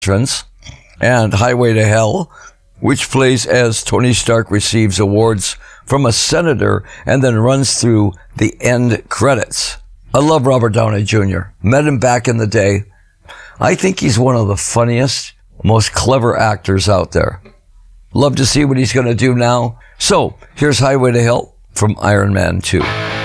veterans, and Highway to Hell, which plays as Tony Stark receives awards from a senator and then runs through the end credits. I love Robert Downey Jr. Met him back in the day. I think he's one of the funniest, most clever actors out there. Love to see what he's going to do now. So, here's Highway to Hell from Iron Man 2.